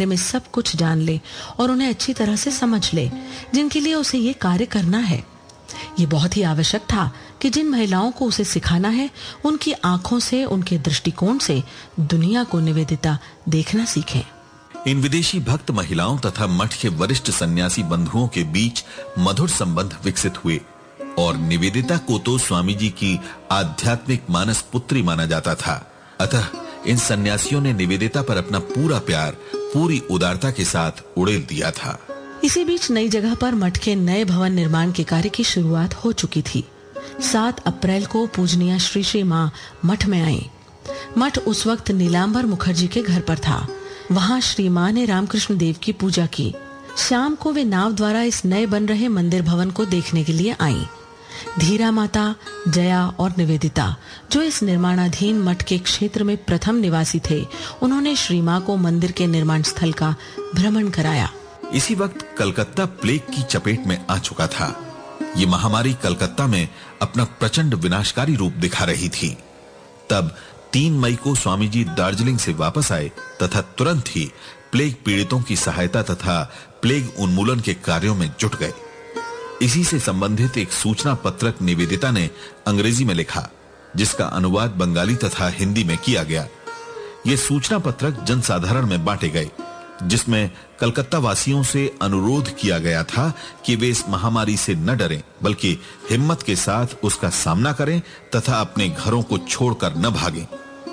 बारे में सब कुछ जान ले और उन्हें अच्छी तरह से समझ ले, जिनके लिए उसे ये कार्य करना है। ये बहुत ही आवश्यक था कि जिन महिलाओं को उसे सिखाना है, उनकी आंखों से, उनके दृष्टिकोण से दुनिया को निवेदिता देखना सीखें। इन विदेशी भक्त महिलाओं तथा मठ के वरिष्ठ सन्यासी बंधुओं के बीच मधुर संबंध विकसित हुए और निवेदिता को तो स्वामी जी की आध्यात्मिक मानस पुत्री माना जाता था। अतः इन सन्यासियों ने निवेदिता पर अपना पूरा प्यार पूरी उदारता के साथ उड़ेल दिया था। इसी बीच नई जगह पर मठ के नए भवन निर्माण के कार्य की शुरुआत हो चुकी थी। 7 अप्रैल को पूजनीय श्री श्री मां मठ में आई। मठ उस वक्त नीलांबर मुखर्जी के घर पर था। वहां श्री मां ने रामकृष्ण देव की पूजा की। शाम को वे नाव द्वारा इस नए बन रहे मंदिर भवन को देखने के लिए आईं। धीरा माता, जया और निवेदिता, जो इस निर्माणाधीन मठ के क्षेत्र में प्रथम निवासी थे, उन्होंने श्री मां को मंदिर के निर्माण स्थल का भ्रमण कराया। इसी वक्त कलकत्ता प्लेग की चपेट में आ चुका था। ये महामारी कलकत्ता में अपना प्रचंड विनाशकारी रूप दिखा रही थी। तब 3 मई को स्वामी जी दार्जिलिंग से वापस आए तथा तुरंत ही प्लेग पीड़ितों की सहायता तथा प्लेग उन्मूलन के कार्यों में जुट गए। इसी से संबंधित एक सूचना पत्रक निवेदिता ने अंग्रेजी में लिखा, जिसका अनुवाद बंगाली तथा हिंदी में किया गया। ये सूचना पत्रक जनसाधारण में बांटे गए, जिसमें कलकत्ता वासियों से अनुरोध किया गया था कि वे इस महामारी से न डरें, बल्कि हिम्मत के साथ उसका सामना करें तथा अपने घरों को छोड़कर न भागें।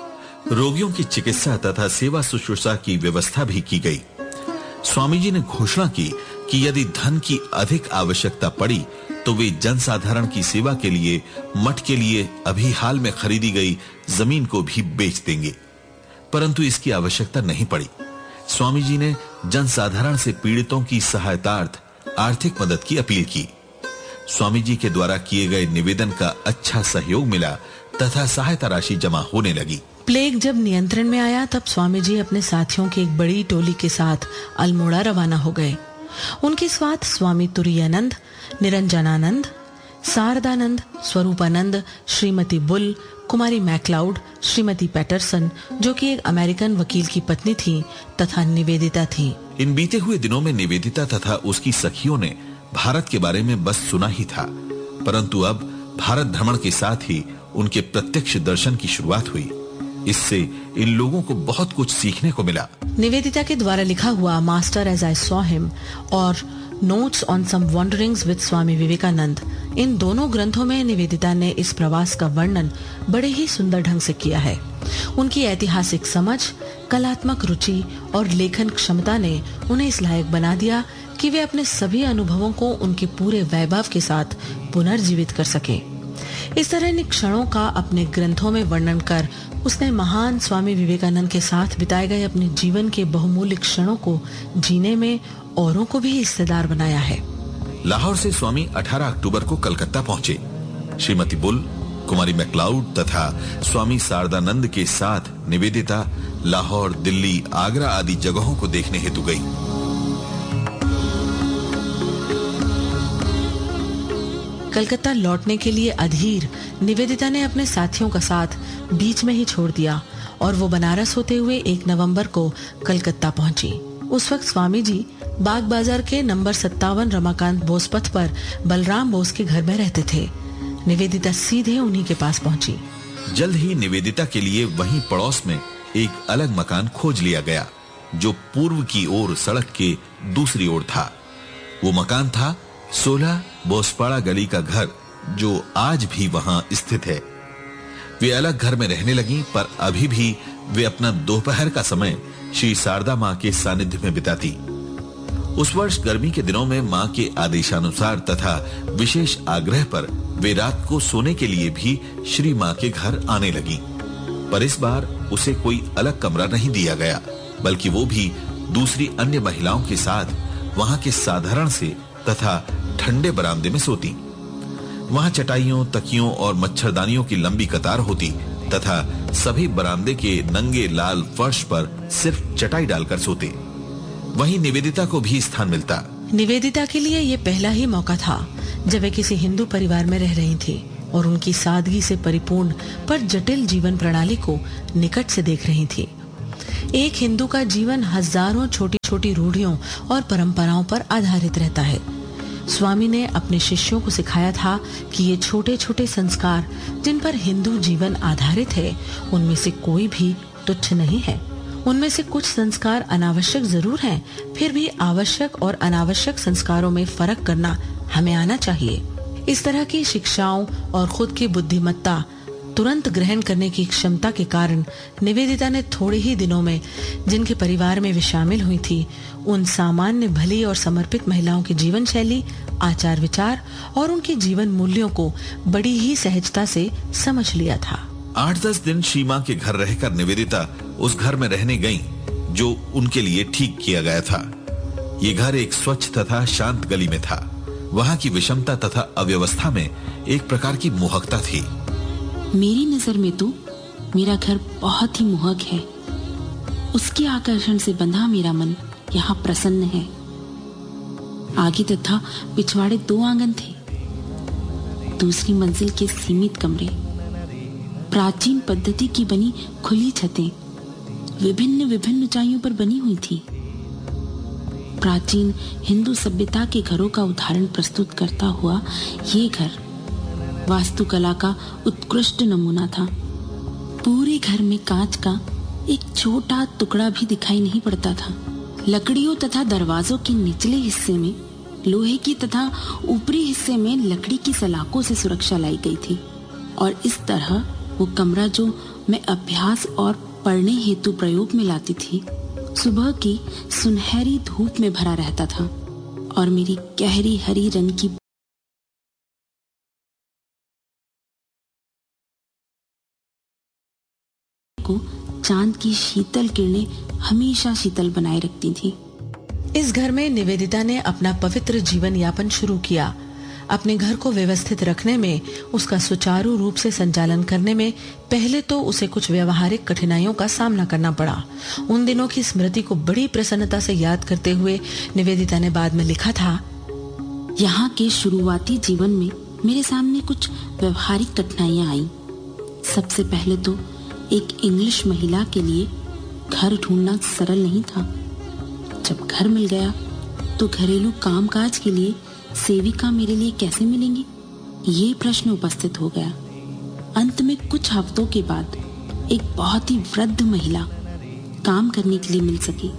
रोगियों की चिकित्सा तथा सेवा शुश्रूषा की व्यवस्था भी की गई। स्वामी जी ने घोषणा की कि यदि धन की अधिक आवश्यकता पड़ी तो वे जनसाधारण की सेवा के लिए मठ के लिए अभी हाल में खरीदी गई जमीन को भी बेच देंगे। परंतु इसकी आवश्यकता नहीं पड़ी। स्वामी जी ने जनसाधारण से पीड़ितों की सहायतार्थ आर्थिक मदद की अपील की। स्वामी जी के द्वारा किए गए निवेदन का अच्छा सहयोग मिला तथा सहायता राशि जमा होने लगी। प्लेग जब नियंत्रण में आया तब स्वामी जी अपने साथियों की एक बड़ी टोली के साथ अल्मोड़ा रवाना हो गए। उनके साथ स्वामी तुरायानंद, निरंजनानंद, शारदानंद, स्वरूपानंद, श्रीमती बुल, कुमारी मैक्लाउड, श्रीमती पैटरसन, जो कि एक अमेरिकन वकील की पत्नी थी, तथा निवेदिता थी। इन बीते हुए दिनों में निवेदिता तथा उसकी सखियों ने भारत के बारे में बस सुना ही था, परंतु अब भारत भ्रमण के साथ ही उनके प्रत्यक्ष दर्शन की शुरुआत हुई। इससे इन लोगों को बहुत कुछ सीखने को मिला। निवेदिता के द्वारा लिखा हुआ master as I saw him और notes on some wanderings with Swami Vivekananda, इन दोनों ग्रंथों में निवेदिता ने इस प्रवास का वर्णन बड़े ही सुंदर ढंग से किया है। उनकी ऐतिहासिक समझ, कलात्मक रुचि और लेखन क्षमता ने उन्हें इस लायक बना दिया कि वे अपने सभी अनुभवों को उनके पूरे वैभव के साथ पुनर्जीवित कर सके। इस तरह इन क्षणों का अपने ग्रंथों में वर्णन कर उसने महान स्वामी विवेकानंद के साथ बिताए गए अपने जीवन के बहुमूल्य क्षणों को जीने में औरों को भी हिस्सेदार बनाया है। लाहौर से स्वामी 18 अक्टूबर को कलकत्ता पहुंचे। श्रीमती बुल, कुमारी मैक्लाउड तथा स्वामी शारदानंद के साथ निवेदिता लाहौर, दिल्ली, आगरा आदि जगहों को देखने हेतु गई। कलकत्ता लौटने के लिए अधीर निवेदिता ने अपने साथियों का साथ बीच में ही छोड़ दिया और वो बनारस होते हुए 1 नवंबर को कलकत्ता पहुंची। उस वक्त स्वामी जी बाग बाजार के नंबर 57 रमाकांत बोस पथ पर बलराम बोस के घर में रहते थे। निवेदिता सीधे उन्हीं के पास पहुंची। जल्द ही निवेदिता के लिए वहीं पड़ोस में एक अलग मकान खोज लिया गया, जो पूर्व की ओर सड़क के दूसरी ओर था। वो मकान था 16 बोसपाड़ा गली का घर, जो आज भी वहां स्थित है। वे अलग घर में रहने लगी, पर अभी भी वे अपना दोपहर का समय श्री शारदा मां के सानिध्य में बिताती। उस वर्ष गर्मी के दिनों में मां के आदेशानुसार तथा विशेष आग्रह पर वे रात को सोने के लिए भी श्री मां के घर आने लगी। पर इस बार उसे कोई अलग कमरा नहीं दिया गया, बल्कि वो भी दूसरी अन्य महिलाओं के साथ वहां के साधारण से तथा ठंडे बरामदे में सोती। वहां चटाइयों, तकियों और मच्छरदानियों की लंबी कतार होती तथा सभी बरामदे के नंगे लाल फर्श पर सिर्फ चटाई डालकर सोते। वहीं निवेदिता को भी स्थान मिलता। निवेदिता के लिए ये पहला ही मौका था जब वे किसी हिंदू परिवार में रह रही थी और उनकी सादगी से परिपूर्ण पर जटिल जीवन प्रणाली को निकट से देख रही थी। एक हिंदू का जीवन हजारों छोटी छोटी रूढ़ियों और परंपराओं पर आधारित रहता है। स्वामी ने अपने शिष्यों को सिखाया था कि ये छोटे छोटे संस्कार जिन पर हिंदू जीवन आधारित है, उनमें से कोई भी तुच्छ नहीं है। उनमें से कुछ संस्कार अनावश्यक जरूर हैं, फिर भी आवश्यक और अनावश्यक संस्कारों में फर्क करना हमें आना चाहिए। इस तरह की शिक्षाओं और खुद की बुद्धिमत्ता तुरंत ग्रहण करने की क्षमता के कारण निवेदिता ने थोड़े ही दिनों में जिनके परिवार में वे शामिल हुई थी, उन सामान्य भली और समर्पित महिलाओं की जीवन शैली, आचार विचार और उनके जीवन मूल्यों को बड़ी ही सहजता से समझ लिया था। 8-10 दिन सीमा के घर रहकर निवेदिता उस घर में रहने गईं, जो उनके लिए ठीक किया गया था। ये घर एक स्वच्छ तथा शांत गली में था। वहां की विषमता तथा अव्यवस्था में एक प्रकार की मोहकता थी। मेरी नजर में तो मेरा घर बहुत ही मोहक है। उसके आकर्षण से बंधा मेरा मन यहाँ प्रसन्न है। आगे तथा पिछवाड़े 2 आंगन थे। दूसरी मंजिल के सीमित कमरे, प्राचीन पद्धति की बनी खुली छतें विभिन्न विभिन्न ऊंचाइयों पर बनी हुई थी। प्राचीन हिंदू सभ्यता के घरों का उदाहरण प्रस्तुत करता हुआ ये घर वास्तुकला का उत्कृष्ट नमूना था। पूरे घर में कांच का एक छोटा टुकड़ा भी दिखाई नहीं पड़ता था। लकड़ियों तथा दरवाजों के निचले हिस्से में लोहे की तथा ऊपरी हिस्से में लकड़ी की सलाखों से सुरक्षा लाई गई थी। और इस तरह वो कमरा जो मैं अभ्यास और पढ़ने हेतु प्रयोग में लाती थी, सुबह की सुनहरी धूप में भरा रहता था और मेरी गहरी हरी रंग की को चांद की शीतल किरणें हमेशा शीतल बनाए रखती थी। इस घर में निवेदिता ने अपना पवित्र जीवन यापन शुरू किया। अपने घर को व्यवस्थित रखने में, उसका सुचारू रूप से संचालन करने में पहले तो उसे कुछ व्यवहारिक कठिनाइयों का सामना करना पड़ा। उन दिनों की स्मृति को बड़ी प्रसन्नता से याद करते हुए निवेदिता ने बाद में लिखा था, यहाँ के शुरुआती जीवन में मेरे सामने कुछ व्यवहारिक कठिनाइयां आईं। सबसे पहले तो एक इंग्लिश महिला के लिए घर ढूंढना सरल नहीं था। जब घर मिल गया तो घरेलू कामकाज के लिए सेविका मेरे लिए कैसे मिलेंगी, ये प्रश्न उपस्थित हो गया। अंत में कुछ हफ्तों के बाद एक बहुत ही वृद्ध महिला काम करने के लिए मिल सकी।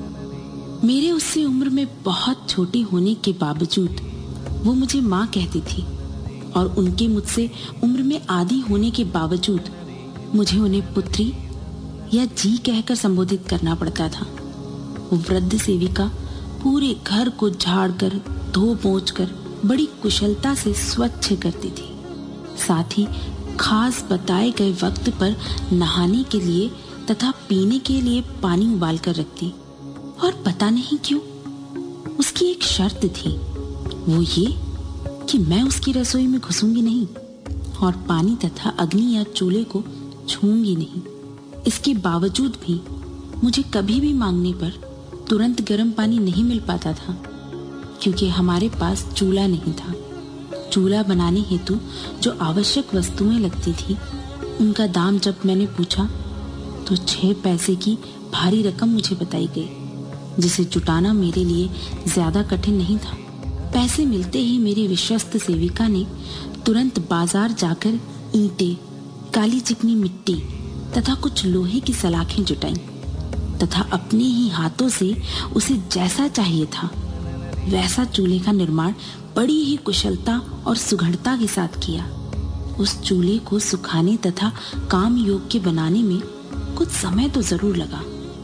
मेरे उससे उम्र में बहुत छोटी होने के बावजूद वो मुझे माँ कहती थी और उनके मुझसे उम्र में आधी होने के बावजूद मुझे उन्हें पुत्री या जी कहकर संबोधित करना पड़ता था। वो वृद्ध सेविका पूरे घर को झाड़कर, धो पोंछ कर बड़ी कुशलता से स्वच्छ करती थी। साथ ही खास बताए गए वक्त पर नहाने के लिए तथा पीने के लिए पानी उबाल कर रखती। और पता नहीं क्यों उसकी एक शर्त थी, वो ये कि मैं उसकी रसोई में घुसूंगी नहीं और पानी तथा अग्नि या चूल्हे को छूंगी नहीं। इसके बावजूद भी मुझे कभी भी मांगने पर तुरंत गर्म पानी नहीं मिल पाता था, क्योंकि हमारे पास चूल्हा नहीं था। चूल्हा बनाने हेतु जो आवश्यक वस्तुएं लगती थी, उनका दाम जब मैंने पूछा तो 6 पैसे की भारी रकम मुझे बताई गई, जिसे जुटाना मेरे लिए ज्यादा कठिन नहीं था। पैसे मिलते ही मेरी विश्वस्त सेविका ने तुरंत बाजार जाकर ईंटें, काली चिकनी मिट्टी तथा कुछ लोहे की सलाखें जुटाईं तथा अपने ही हाथों से उसे जैसा चाहिए था वैसा चूल्हे का निर्माण बड़ी ही कुशलता और सुघड़ता के साथ किया। उस चूल्हे को सुखाने तथा काम योग्य बनाने में कुछ समय तो जरूर लगा,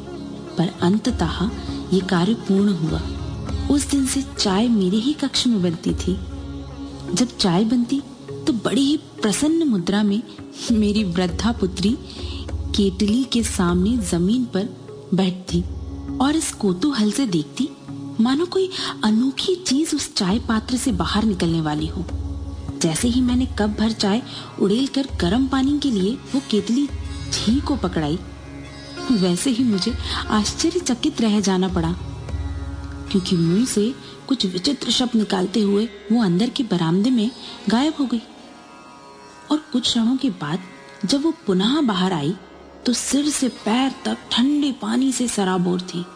पर अंततः ये कार्य पूर्ण हुआ। उस दिन से चाय मेरे ही कक्ष में बनती थी। जब चाय बनती तो बड़ी ही प्रसन्न मुद्रा में मेरी वृद्धा पुत्री केतली के सामने जमीन पर बैठती और इस कौतूहल से देखती मानो कोई अनोखी चीज उस चाय पात्र से बाहर निकलने वाली हो। जैसे ही मैंने कप भर चाय उड़ेल कर गर्म पानी के लिए वो केतली झी को पकड़ाई, वैसे ही मुझे आश्चर्यचकित रह जाना पड़ा, क्योंकि मुंह से कुछ विचित्र शब्द निकालते हुए वो अंदर के बरामदे में गायब हो गई। और कुछ क्षणों के बाद जब वो पुनः बाहर आई तो सिर से पैर तक ठंडे पानी से सराबोर थी।